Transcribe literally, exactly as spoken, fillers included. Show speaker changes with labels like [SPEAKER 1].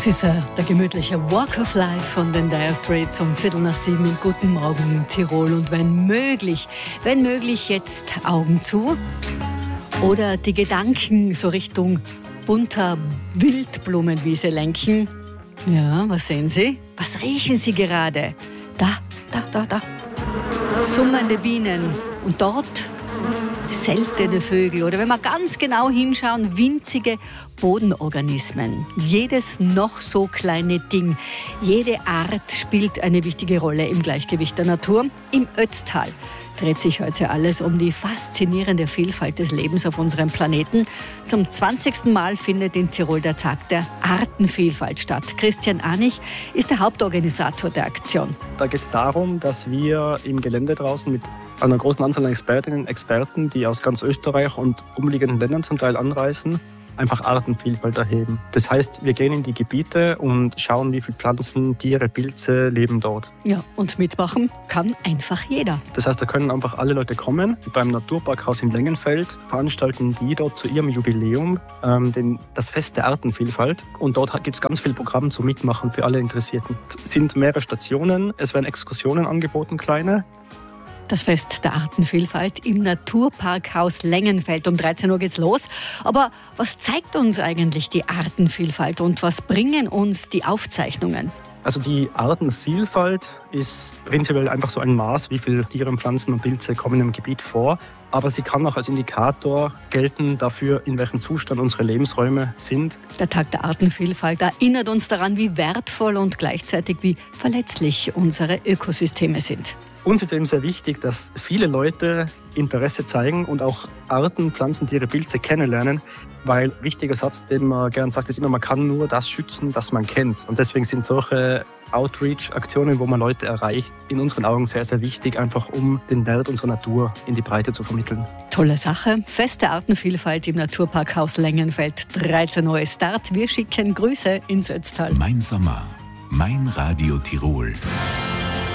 [SPEAKER 1] Das ist äh, der gemütliche Walk of Life von den Dire Straits um Viertel nach sieben im Guten Morgen Tirol. Und wenn möglich, wenn möglich jetzt Augen zu oder die Gedanken so Richtung bunter Wildblumenwiese lenken. Ja, was sehen Sie? Was riechen Sie gerade? Da, da, da, da. Summende Bienen und dort seltene Vögel oder wenn wir ganz genau hinschauen, winzige Bodenorganismen. Jedes noch so kleine Ding, jede Art spielt eine wichtige Rolle im Gleichgewicht der Natur. Im Ötztal dreht sich heute alles um die faszinierende Vielfalt des Lebens auf unserem Planeten. Zum zwanzigsten Mal findet in Tirol der Tag der Artenvielfalt statt. Christian Anich ist der Hauptorganisator der Aktion.
[SPEAKER 2] Da geht es darum, dass wir im Gelände draußen mit einer großen Anzahl an Expertinnen und Experten, die aus ganz Österreich und umliegenden Ländern zum Teil anreisen, einfach Artenvielfalt erheben. Das heißt, wir gehen in die Gebiete und schauen, wie viele Pflanzen, Tiere, Pilze leben dort.
[SPEAKER 1] Ja, und mitmachen kann einfach jeder.
[SPEAKER 2] Das heißt, da können einfach alle Leute kommen. Beim Naturparkhaus in Lengenfeld veranstalten die dort zu ihrem Jubiläum ähm, den, das Fest der Artenvielfalt. Und dort gibt es ganz viele Programme zum Mitmachen für alle Interessierten. Es sind mehrere Stationen, es werden Exkursionen angeboten, kleine.
[SPEAKER 1] Das Fest der Artenvielfalt im Naturparkhaus Lengenfeld. Um dreizehn Uhr geht's los. Aber was zeigt uns eigentlich die Artenvielfalt und was bringen uns die Aufzeichnungen?
[SPEAKER 2] Also die Artenvielfalt ist prinzipiell einfach so ein Maß, wie viele Tiere, Pflanzen und Pilze kommen im Gebiet vor. Aber sie kann auch als Indikator gelten dafür, in welchem Zustand unsere Lebensräume sind.
[SPEAKER 1] Der Tag der Artenvielfalt erinnert uns daran, wie wertvoll und gleichzeitig wie verletzlich unsere Ökosysteme sind.
[SPEAKER 2] Uns ist eben sehr wichtig, dass viele Leute Interesse zeigen und auch Arten, Pflanzen, Tiere, Pilze kennenlernen, weil ein wichtiger Satz, den man gerne sagt, ist immer, man kann nur das schützen, das man kennt. Und deswegen sind solche Outreach-Aktionen, wo man Leute erreicht, in unseren Augen sehr, sehr wichtig, einfach um den Wert unserer Natur in die Breite zu vermitteln.
[SPEAKER 1] Tolle Sache. Fest der Artenvielfalt im Naturparkhaus Lengenfeld. dreizehn Uhr Start. Wir schicken Grüße ins Ötztal.
[SPEAKER 3] Mein Sommer, mein Radio Tirol.